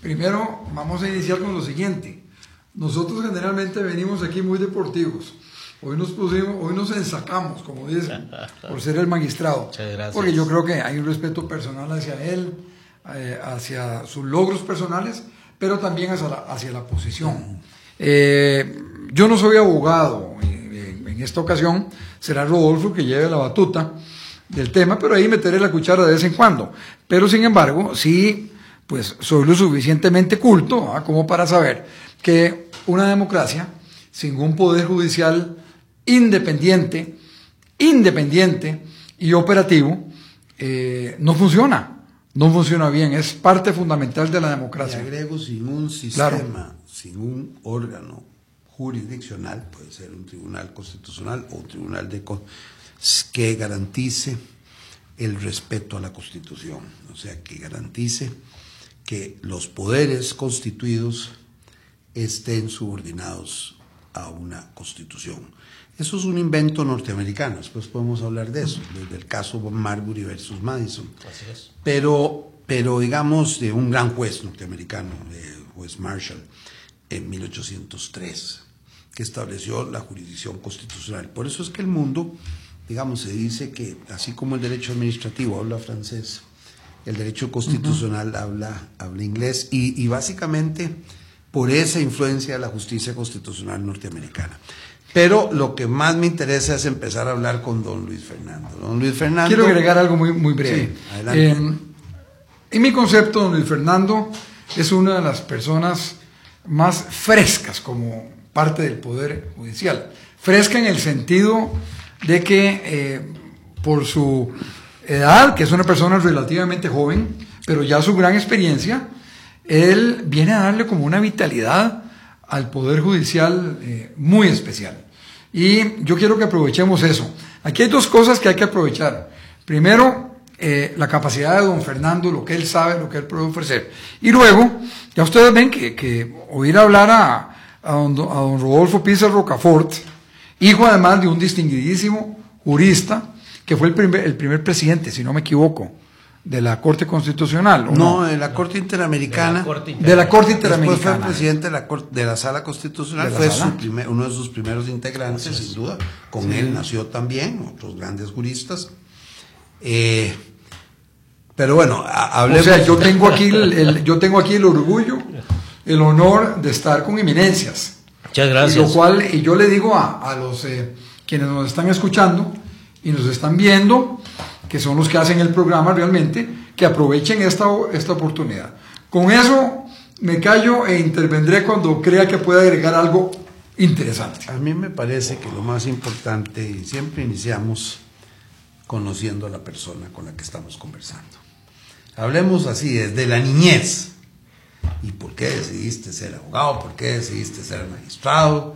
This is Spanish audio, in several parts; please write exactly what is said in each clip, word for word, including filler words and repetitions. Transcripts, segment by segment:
Primero, vamos a iniciar con lo siguiente. Nosotros generalmente venimos aquí muy deportivos. Hoy nos pusimos, hoy nos ensacamos, como dicen, por ser el magistrado. Porque yo creo que hay un respeto personal hacia él, eh, hacia sus logros personales, pero también hacia la, hacia la posición. Eh, yo no soy abogado, en, en esta ocasión será Rodolfo que lleve la batuta del tema, pero ahí meteré la cuchara de vez en cuando. Pero sin embargo, sí, pues soy lo suficientemente culto, ¿ah?, como para saber que una democracia sin un poder judicial independiente, independiente y operativo, eh, no funciona, no funciona bien, es parte fundamental de la democracia. Y agrego, sin un sistema, claro, sin un órgano jurisdiccional, puede ser un tribunal constitucional o un tribunal de que garantice el respeto a la Constitución, o sea, que garantice que los poderes constituidos estén subordinados a una Constitución. Eso es un invento norteamericano, después podemos hablar de eso, desde el caso Marbury versus Madison. Así es. Pero, pero digamos, de un gran juez norteamericano, el juez Marshall, en mil ochocientos tres, que estableció la jurisdicción constitucional. Por eso es que el mundo, digamos, se dice que, así como el derecho administrativo habla francés, el derecho constitucional uh-huh. habla, habla inglés, y, y básicamente por esa influencia de la justicia constitucional norteamericana. Pero lo que más me interesa es empezar a hablar con don Luis Fernando. Don Luis Fernando... Quiero agregar algo muy, muy breve. Sí, adelante. Eh, en mi concepto, don Luis Fernando es una de las personas más frescas como parte del Poder Judicial. Fresca en el sentido de que eh, por su edad, que es una persona relativamente joven, pero ya su gran experiencia, él viene a darle como una vitalidad al Poder Judicial eh, muy especial. Y yo quiero que aprovechemos eso. Aquí hay dos cosas que hay que aprovechar. Primero, eh, la capacidad de don Fernando, lo que él sabe, lo que él puede ofrecer. Y luego, ya ustedes ven que, que oír hablar a, a, don, a don Rodolfo Pizar Rocafort, hijo además de un distinguidísimo jurista, que fue el primer, el primer presidente, si no me equivoco, de la Corte Constitucional. No, no, de la Corte Interamericana. De la Corte Interamericana. De la Corte Interamericana. Después fue presidente de la, Corte, de la Sala Constitucional, la fue sala? Su primer, uno de sus primeros integrantes, Entonces, sin duda. Con sí. él nació también, otros grandes juristas. Eh, pero bueno, hablemos. O sea, yo tengo aquí el, el, yo tengo aquí el orgullo, el honor de estar con eminencias. Muchas gracias. Y lo cual, y yo le digo a, a los eh, quienes nos están escuchando y nos están viendo, que son los que hacen el programa realmente, que aprovechen esta, esta oportunidad. Con eso me callo e intervendré cuando crea que pueda agregar algo interesante. A mí me parece que lo más importante, y siempre iniciamos conociendo a la persona con la que estamos conversando. Hablemos así, desde la niñez. ¿Y por qué decidiste ser abogado? ¿Por qué decidiste ser magistrado?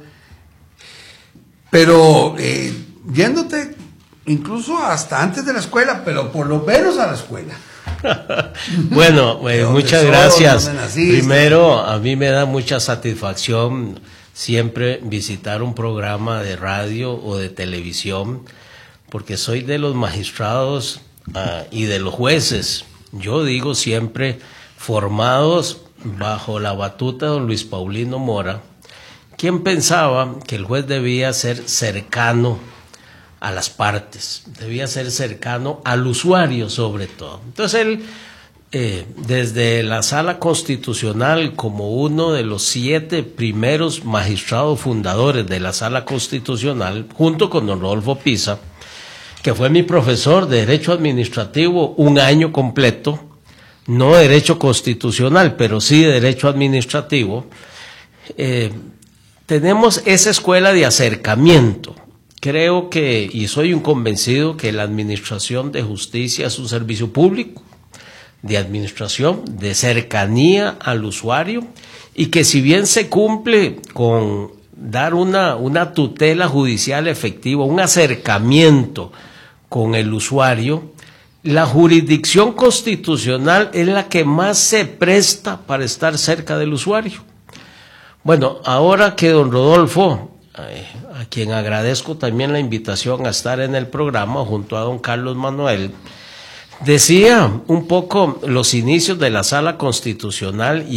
Pero eh, yéndote incluso hasta antes de la escuela, pero por lo menos a la escuela. Bueno, eh, muchas gracias. Primero, a mí me da mucha satisfacción siempre visitar un programa de radio o de televisión, porque soy de los magistrados uh, y de los jueces, yo digo siempre, formados bajo la batuta de don Luis Paulino Mora, quien pensaba que el juez debía ser cercano a las partes, debía ser cercano al usuario sobre todo. Entonces él, eh, desde la Sala Constitucional, como uno de los siete primeros magistrados fundadores de la Sala Constitucional, junto con don Rodolfo Pizar, que fue mi profesor de Derecho Administrativo un año completo, no Derecho Constitucional, pero sí Derecho Administrativo, eh, tenemos esa escuela de acercamiento. Creo que, y soy un convencido, que la administración de justicia es un servicio público, de administración, de cercanía al usuario, y que si bien se cumple con dar una, una tutela judicial efectiva, un acercamiento con el usuario, la jurisdicción constitucional es la que más se presta para estar cerca del usuario. Bueno, ahora que don Rodolfo, a quien agradezco también la invitación a estar en el programa junto a don Carlos Manuel, decía un poco los inicios de la Sala Constitucional